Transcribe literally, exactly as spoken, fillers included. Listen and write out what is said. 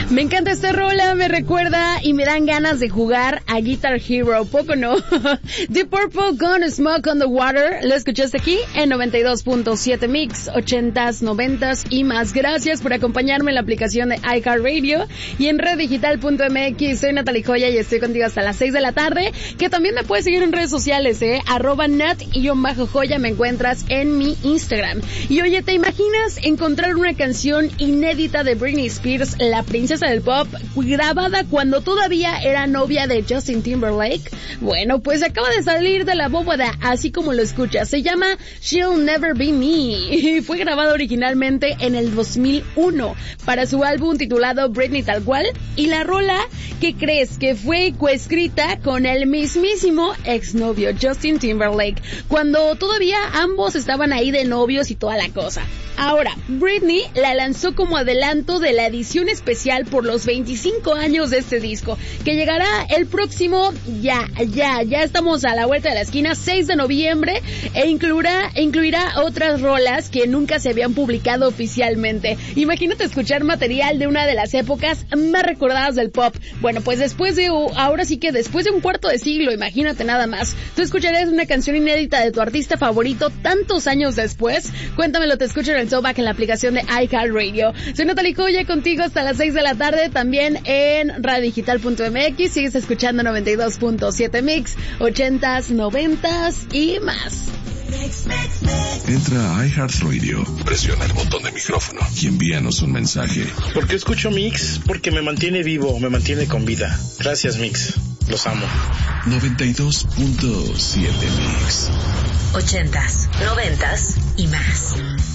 Me encanta esta rola, me recuerda y me dan ganas de jugar a Guitar Hero, ¿poco no? The Purple Gonna Smoke on the Water, lo escuchaste aquí en noventa y dos punto siete Mix, ochentas, noventas y más. Gracias por acompañarme en la aplicación de iHeartRadio y en red digital punto m x. Soy Natalie Joya y estoy contigo hasta las seis de la tarde, que también me puedes seguir en redes sociales, eh, arroba nat y yo bajo joya, me encuentras en mi Instagram. Y oye, ¿te imaginas encontrar una canción inédita de Britney Spears, la princesa del pop, grabada cuando todavía era novia de Justin Timberlake? Bueno, pues acaba de salir de la bóveda, así como lo escuchas. Se llama She'll Never Be Me y fue grabada originalmente en el dos mil uno para su álbum titulado Britney tal cual. Y la rola, ¿qué crees? Que fue coescrita con el mismísimo exnovio Justin Timberlake, cuando todavía ambos estaban ahí de novios y toda la cosa. Ahora, Britney la lanzó como adelanto de la edición especial por los veinticinco años de este disco, que llegará el próximo, ya, ya, ya estamos a la vuelta de la esquina, seis de noviembre, e incluirá, incluirá otras rolas que nunca se habían publicado oficialmente. Imagínate escuchar material de una de las épocas más recordadas del pop. Bueno, pues después de, ahora sí que después de un cuarto de siglo, imagínate nada más, tú escucharás una canción inédita de tu artista favorito tantos años después. Cuéntamelo, te escucho en el Showback en la aplicación de iHeartRadio. Soy Natalie Joya, contigo hasta las seis de la tarde, también en radio digital punto m x. Sigues escuchando noventa y dos punto siete Mix, ochentas, noventas y más. Entra a iHeartRadio, presiona el botón de micrófono y envíanos un mensaje. ¿Por qué escucho Mix? Porque me mantiene vivo, me mantiene con vida. Gracias, Mix. Los amo. noventa y dos punto siete Mix. Ochentas, noventas y más.